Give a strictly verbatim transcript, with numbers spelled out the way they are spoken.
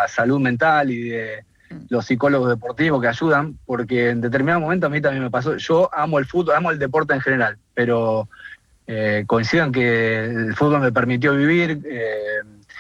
la salud mental y de los psicólogos deportivos que ayudan, porque en determinado momento a mí también me pasó. Yo amo el fútbol, amo el deporte en general, pero eh, coincido en que el fútbol me permitió vivir, eh,